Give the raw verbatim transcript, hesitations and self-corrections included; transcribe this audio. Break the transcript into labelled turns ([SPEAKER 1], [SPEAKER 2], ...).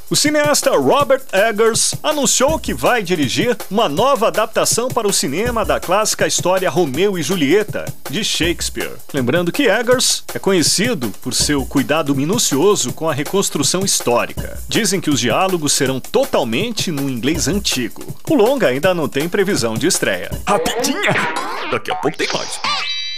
[SPEAKER 1] O cineasta Robert Eggers anunciou que vai dirigir uma nova adaptação para o cinema da clássica história Romeu e Julieta, de Shakespeare. Lembrando que Eggers é conhecido por seu cuidado minucioso com a reconstrução histórica. Dizem que os diálogos serão totalmente no inglês antigo. O longa ainda não tem previsão de estreia.
[SPEAKER 2] Rapidinha! Daqui a pouco tem mais.